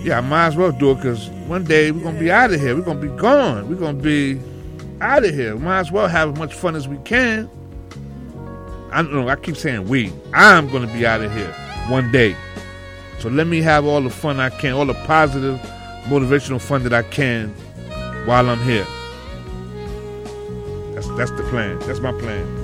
Yeah, I might as well do it because one day we're going to be out of here. We're going to be gone. We're going to be out of here. We might as well have as much fun as we can. I don't know. I keep saying we. I'm going to be out of here one day. So let me have all the fun I can, all the positive, motivational fun that I can while I'm here. That's the plan. That's my plan.